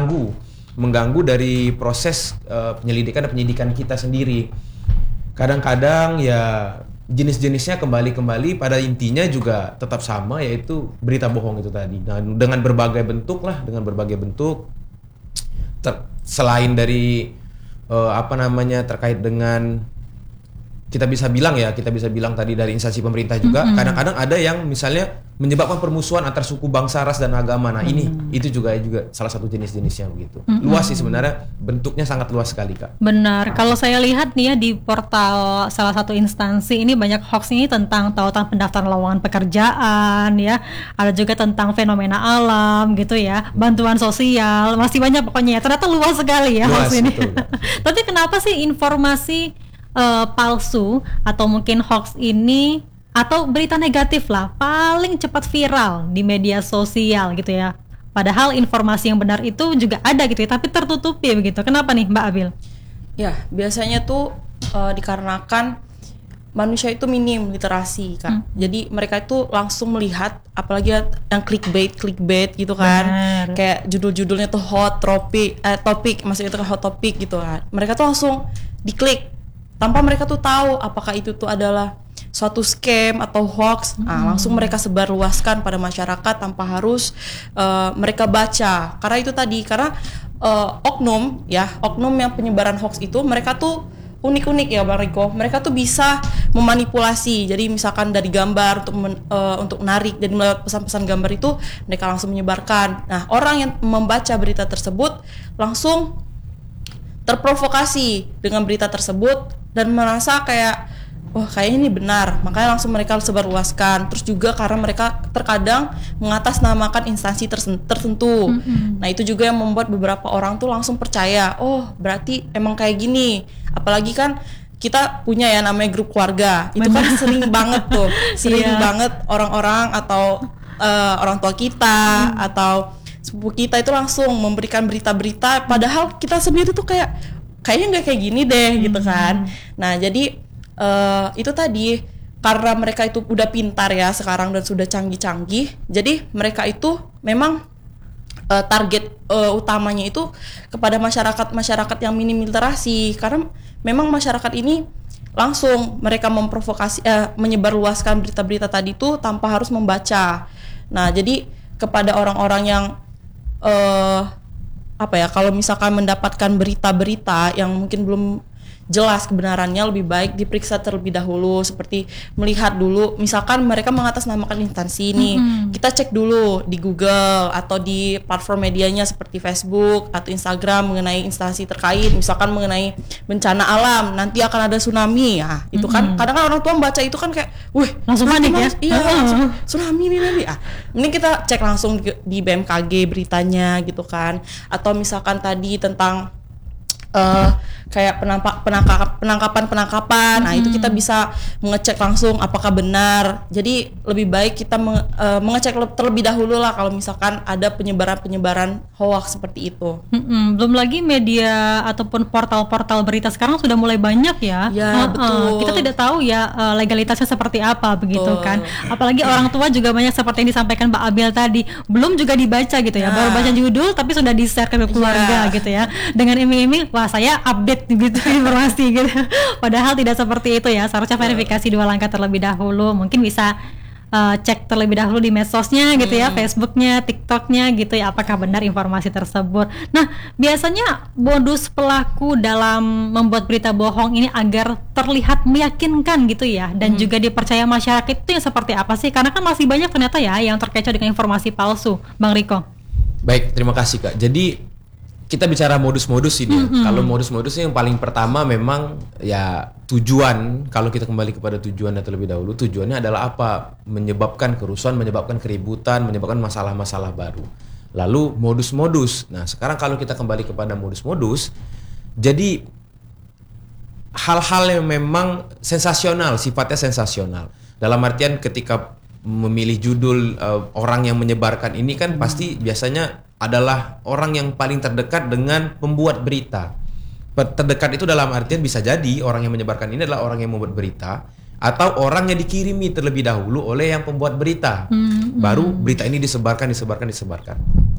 mengganggu dari proses penyelidikan dan penyidikan kita sendiri. Kadang-kadang ya jenis-jenisnya kembali pada intinya juga tetap sama, yaitu berita bohong itu tadi. Nah, dengan berbagai bentuk selain dari terkait dengan kita bisa bilang tadi dari instansi pemerintah juga, kadang-kadang ada yang misalnya menyebabkan permusuhan antar suku, bangsa, ras dan agama. Nah, itu juga salah satu jenis-jenisnya begitu. Luas sih sebenarnya, bentuknya sangat luas sekali, Kak. Benar. Kalau saya lihat nih ya di portal salah satu instansi ini banyak hoax ini tentang tautan pendaftaran lowongan pekerjaan ya. Ada juga tentang fenomena alam gitu ya, bantuan sosial, masih banyak pokoknya. Ternyata luas sekali ya hoax ini. Tapi kenapa sih informasi palsu atau mungkin hoax ini atau berita negatif lah paling cepat viral di media sosial gitu ya, padahal informasi yang benar itu juga ada gitu ya, tapi tertutupi begitu. Kenapa nih Mbak Abil? Ya biasanya tuh dikarenakan manusia itu minim literasi Kak. Jadi mereka itu langsung melihat, apalagi yang clickbait gitu kan. Benar. Kayak judul-judulnya tuh topik, maksudnya itu hot topic gitu kan. Mereka tuh langsung diklik tanpa mereka tuh tahu apakah itu tuh adalah suatu scam atau hoax. Langsung mereka sebarluaskan pada masyarakat tanpa harus mereka baca. Karena itu tadi, karena oknum yang penyebaran hoax itu mereka tuh unik-unik ya Bang Riko. Mereka tuh bisa memanipulasi. Jadi misalkan dari gambar untuk menarik, dan lewat pesan-pesan gambar itu mereka langsung menyebarkan. Nah, orang yang membaca berita tersebut langsung terprovokasi dengan berita tersebut dan merasa kayak kayaknya ini benar, makanya langsung mereka sebarluaskan. Terus juga karena mereka terkadang mengatasnamakan instansi tertentu. Nah, itu juga yang membuat beberapa orang tuh langsung percaya, berarti emang kayak gini. Apalagi kan kita punya ya namanya grup keluarga. Itu kan sering banget tuh, banget orang-orang atau orang tua kita atau sepupu kita itu langsung memberikan berita-berita, padahal kita sendiri tuh kayaknya nggak kayak gini deh gitu kan. Nah, jadi itu tadi, karena mereka itu udah pintar ya sekarang dan sudah canggih-canggih, jadi mereka itu memang target utamanya itu kepada masyarakat yang minim literasi, karena memang masyarakat ini langsung mereka memprovokasi, menyebarluaskan berita-berita tadi itu tanpa harus membaca. Nah, jadi kepada orang-orang yang kalau misalkan mendapatkan berita-berita yang mungkin belum jelas kebenarannya, lebih baik diperiksa terlebih dahulu, seperti melihat dulu, misalkan mereka mengatasnamakan instansi ini, kita cek dulu di Google atau di platform medianya seperti Facebook atau Instagram mengenai instansi terkait, misalkan mengenai bencana alam, nanti akan ada tsunami ya, itu kan kadang kan orang tua membaca itu kan kayak, langsung panik ya, iya langsung tsunami ini nanti, mending kita cek langsung di BMKG beritanya gitu kan, atau misalkan tadi tentang kayak penangkapan. Nah, itu kita bisa mengecek langsung apakah benar. Jadi lebih baik kita mengecek terlebih dahulu lah kalau misalkan ada penyebaran hoax seperti itu. Belum lagi media ataupun portal-portal berita sekarang sudah mulai banyak ya. Ya, betul. Kita tidak tahu ya legalitasnya seperti apa begitu kan. Apalagi orang tua juga banyak seperti yang disampaikan Mbak Abil tadi, belum juga dibaca gitu ya. Baru baca judul tapi sudah di-share ke keluarga gitu ya. Dengan iming-iming, wah saya update gitu informasi gitu. Padahal tidak seperti itu ya. Seharusnya verifikasi 2 langkah terlebih dahulu. Mungkin bisa cek terlebih dahulu di medsosnya gitu ya, Facebooknya, TikToknya gitu ya, apakah benar informasi tersebut. Nah, biasanya modus pelaku dalam membuat berita bohong ini agar terlihat meyakinkan gitu ya, dan juga dipercaya masyarakat itu yang seperti apa sih? Karena kan masih banyak ternyata ya yang terkecoh dengan informasi palsu, Bang Riko. Baik, terima kasih Kak. Jadi kita bicara modus-modus ini. Kalau modus-modusnya yang paling pertama memang ya tujuan. Kalau kita kembali kepada tujuannya terlebih dahulu, tujuannya adalah apa? Menyebabkan kerusuhan, menyebabkan keributan, menyebabkan masalah-masalah baru. Lalu modus-modus. Nah, sekarang kalau kita kembali kepada modus-modus, jadi hal-hal yang memang sensasional, sifatnya sensasional. Dalam artian ketika memilih judul orang yang menyebarkan ini kan pasti biasanya adalah orang yang paling terdekat dengan pembuat berita. Terdekat itu dalam artian bisa jadi orang yang menyebarkan ini adalah orang yang membuat berita, atau orang yang dikirimi terlebih dahulu oleh yang pembuat berita. Baru berita ini disebarkan.